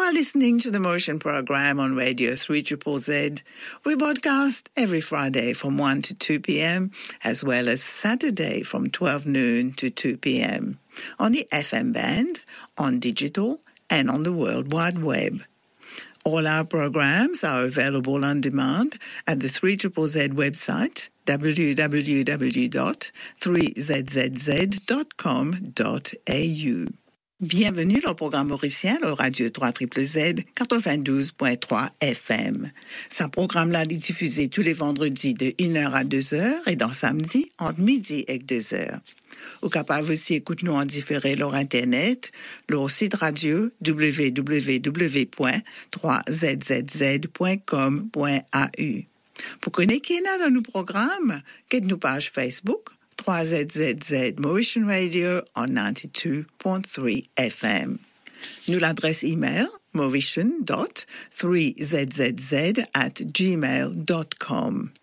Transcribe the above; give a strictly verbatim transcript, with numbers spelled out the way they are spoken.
are listening to the Motion program on Radio three Z Z Z. We broadcast every Friday from one to two p.m., as well as Saturday from twelve noon to two p.m. on the F M band, on digital, and on the World Wide Web. All our programs are available on demand at the three Z Z Z website, w w w dot three z z z dot com dot a u. Bienvenue dans le programme mauricien, le Radio trois Z Z Z, quatre-vingt-douze point trois F M. Ce programme-là est diffusé tous les vendredis de une heure à deux heures et dans samedi entre midi et deux heures. Vous êtes capable aussi d'écouter nous en différé sur Internet, leur site radio w w w point trois z z z point com point a u. Pour connecter dans nos programmes, quittez nos pages Facebook trois Z Z Z Motion Radio on ninety-two point three F M. Nous l'adresse email motion dot three z z z at gmail dot com.